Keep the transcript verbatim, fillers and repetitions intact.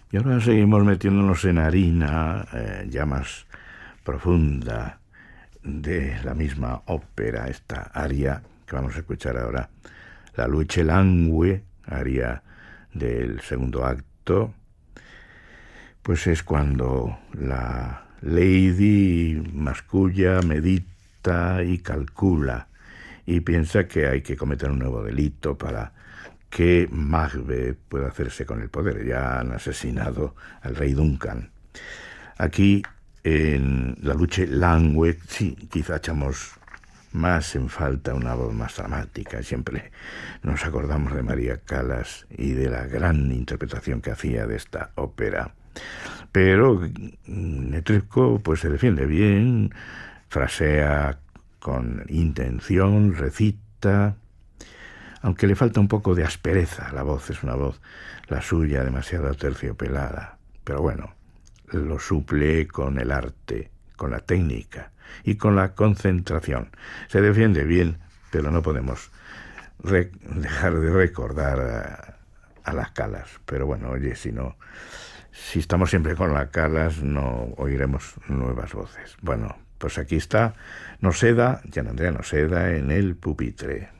Y ahora seguimos metiéndonos en harina eh, ya más profunda de la misma ópera, esta aria que vamos a escuchar ahora, la Luce Langue, aria del segundo acto. Pues es cuando la lady masculla, medita y calcula y piensa que hay que cometer un nuevo delito para que Macbeth pueda hacerse con el poder. Ya han asesinado al rey Duncan. Aquí, en la Luce Langue, sí, quizá echamos más en falta una voz más dramática. Siempre nos acordamos de María Callas y de la gran interpretación que hacía de esta ópera. Pero Netrebko pues se defiende bien, frasea con intención, recita, aunque le falta un poco de aspereza. La voz es una voz, la suya, demasiado aterciopelada. Pero bueno, lo suple con el arte, con la técnica y con la concentración. Se defiende bien, pero no podemos re- dejar de recordar a, a las Callas. Pero bueno, oye, si no, si estamos siempre con las Callas, no oiremos nuevas voces. Bueno, pues aquí está Noseda, Gian Andrea Noseda, en el pupitre.